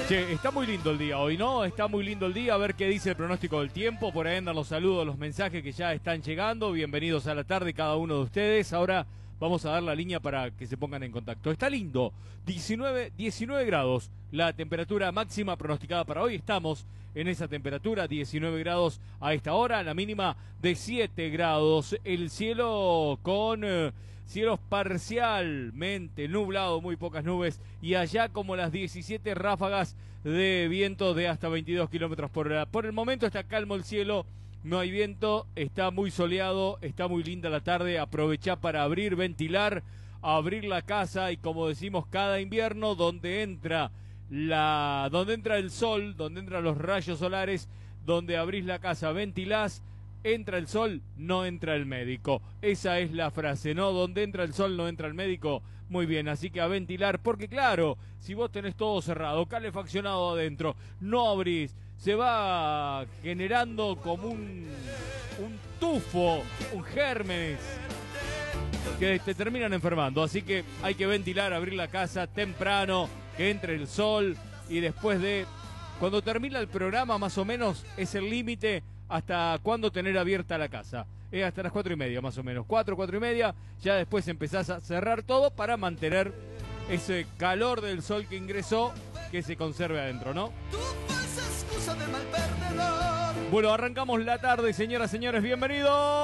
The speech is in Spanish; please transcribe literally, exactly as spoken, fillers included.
Che, está muy lindo el día hoy, ¿no? Está muy lindo el día, a ver qué dice el pronóstico del tiempo. Por ahí andan los saludos, los mensajes que ya están llegando. Bienvenidos a la tarde cada uno de ustedes. Ahora vamos a dar la línea para que se pongan en contacto. Está lindo, diecinueve, diecinueve grados la temperatura máxima pronosticada para hoy. Estamos en esa temperatura, diecinueve grados a esta hora, la mínima de siete grados. El cielo con eh, cielos parcialmente nublado, muy pocas nubes, y allá como las diecisiete ráfagas de viento de hasta veintidós kilómetros por hora. Por el momento está calmo el cielo, no hay viento, está muy soleado, está muy linda la tarde. Aprovechá para abrir, ventilar, abrir la casa, y como decimos cada invierno, donde entra la donde entra el sol, donde entran los rayos solares, donde abrís la casa, ventilás, entra el sol, no entra el médico. Esa es la frase, ¿no? Donde entra el sol, no entra el médico. Muy bien, así que a ventilar, porque claro, si vos tenés todo cerrado, calefaccionado adentro, no abrís, se va generando como un, un tufo, un gérmenes que te terminan enfermando. Así que hay que ventilar, abrir la casa temprano, que entre el sol, y después de, cuando termina el programa, más o menos es el límite hasta cuando tener abierta la casa. Es hasta las cuatro y media más o menos, cuatro, cuatro y media, ya después empezás a cerrar todo para mantener ese calor del sol que ingresó, que se conserve adentro, ¿no? Bueno, arrancamos la tarde, señoras y señores, bienvenidos.